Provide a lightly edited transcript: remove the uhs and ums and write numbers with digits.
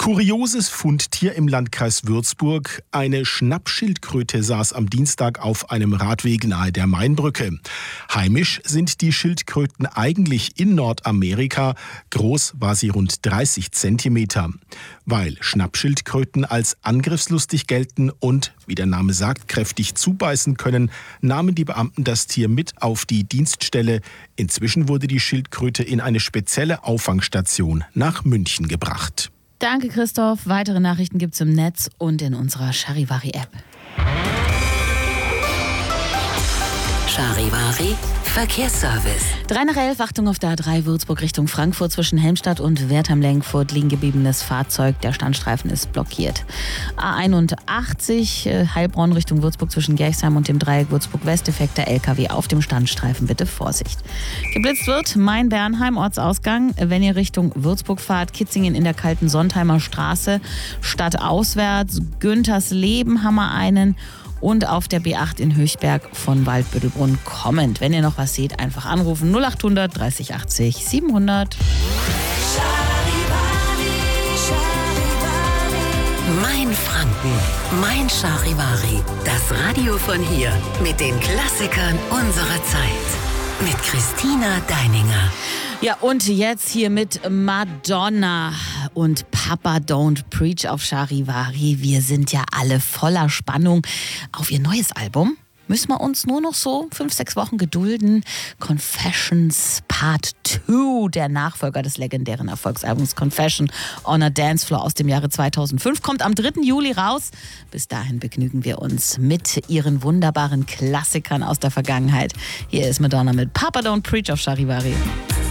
Kurioses Fundtier im Landkreis Würzburg. Eine Schnappschildkröte saß am Dienstag auf einem Radweg nahe der Mainbrücke. Heimisch sind die Schildkröten eigentlich in Nordamerika. Groß war sie rund 30 Zentimeter. Weil Schnappschildkröten als angriffslustig gelten und, wie der Name sagt, kräftig zubeißen können, nahmen die Beamten das Tier mit auf die Dienststelle. Inzwischen wurde die Schildkröte in eine spezielle Auffangstation nach München gebracht. Danke, Christoph. Weitere Nachrichten gibt's im Netz und in unserer Charivari-App. Charivari Verkehrsservice. 3 nach 11, Achtung auf der A3 Würzburg Richtung Frankfurt. Zwischen Helmstadt und Wertheim-Lenkfurt liegen gebliebenes Fahrzeug. Der Standstreifen ist blockiert. A81 Heilbronn Richtung Würzburg zwischen Gerchsheim und dem Dreieck Würzburg-West. Defekter LKW auf dem Standstreifen. Bitte Vorsicht. Geblitzt wird Main-Bernheim, Ortsausgang. Wenn ihr Richtung Würzburg fahrt, Kitzingen in der kalten Sontheimer Straße. Stadtauswärts, Güntersleben haben wir einen. Und auf der B8 in Höchberg von Waldbüttelbrunn kommend. Wenn ihr noch was seht, einfach anrufen 0800 30 80 700. Mein Franken, mein Charivari. Das Radio von hier mit den Klassikern unserer Zeit. Mit Christina Deininger. Ja, und jetzt hier mit Madonna und Papa Don't Preach auf Charivari. Wir sind ja alle voller Spannung auf ihr neues Album. Müssen wir uns nur noch so 5-6 Wochen gedulden. Confessions Part 2, der Nachfolger des legendären Erfolgsalbums Confession on a Dance Floor aus dem Jahre 2005, kommt am 3. Juli raus. Bis dahin begnügen wir uns mit ihren wunderbaren Klassikern aus der Vergangenheit. Hier ist Madonna mit Papa Don't Preach auf Charivari.